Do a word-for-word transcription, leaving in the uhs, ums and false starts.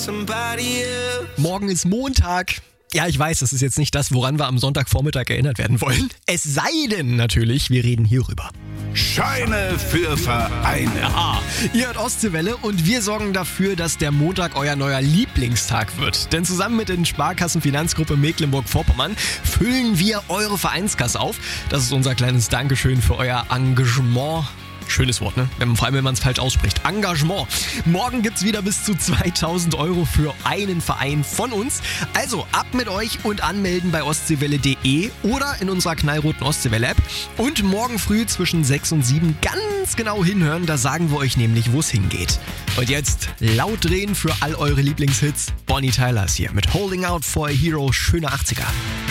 Morgen ist Montag. Ja, ich weiß, das ist jetzt nicht das, woran wir am Sonntagvormittag erinnert werden wollen. Es sei denn natürlich, wir reden hierüber. Scheine für Vereine. Ja, ihr hört Ostseewelle und wir sorgen dafür, dass der Montag euer neuer Lieblingstag wird. Denn zusammen mit den Sparkassenfinanzgruppe Mecklenburg-Vorpommern füllen wir eure Vereinskasse auf. Das ist unser kleines Dankeschön für euer Engagement. Schönes Wort, ne? Vor allem, wenn man es falsch ausspricht. Engagement. Morgen gibt's wieder bis zu zweitausend Euro für einen Verein von uns. Also ab mit euch und anmelden bei ostseewelle punkt de oder in unserer knallroten Ostseewelle-App. Und morgen früh zwischen sechs und sieben ganz genau hinhören. Da sagen wir euch nämlich, wo es hingeht. Und jetzt laut drehen für all eure Lieblingshits. Bonnie Tyler ist hier mit Holding Out for a Hero. Schöne achtziger.